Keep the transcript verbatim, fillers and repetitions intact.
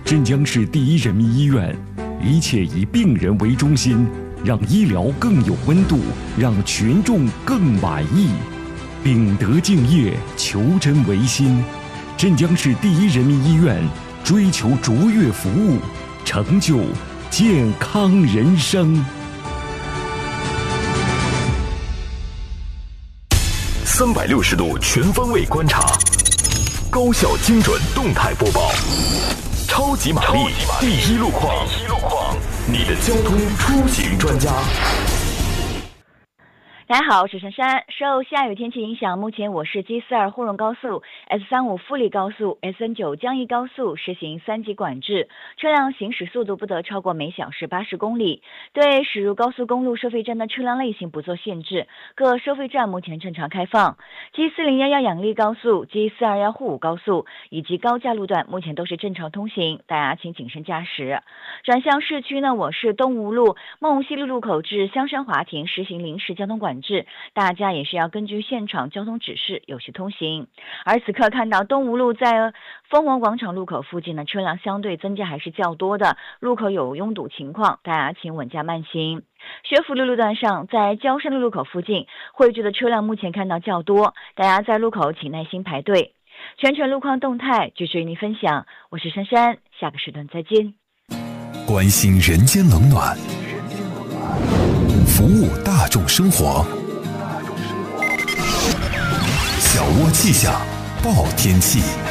镇江市第一人民医院，一切以病人为中心，让医疗更有温度，让群众更满意。秉德敬业，求真维新。镇江市第一人民医院追求卓越服务，成就健康人生。 三百六十度全方位观察，高效精准动态播报，超级玛丽第一路况，你的交通出行专家。 大家好，我是珊珊。受下雨天气影响，目前我市 G 四十二沪蓉高速、S 三十五富力高速、S N 九江义高速实行三级管制，车辆行驶速度不得超过每小时八十公里。对驶入高速公路收费站的车辆类型不做限制，各收费站目前正常开放。G 四零一一养利高速、G 四二一沪武高速以及高架路段目前都是正常通行，大家请谨慎驾驶。转向市区呢，我市东吴路、梦西路路口至香山华庭实行临时交通管制，大家也是要根据现场交通指示有序通行。而此刻看到东吴路在丰원广场路口附近的车辆相对增加还是较多的，路口有拥堵情况，大家请稳驾慢行。学府路路段上，在交山路路口附近汇聚的车辆目前看到较多，大家在路口请耐心排队。全程路况动态继续与您分享，我是珊珊，下个时段再见。 关心人间冷暖，服务大众生活。小窝气象，报天气。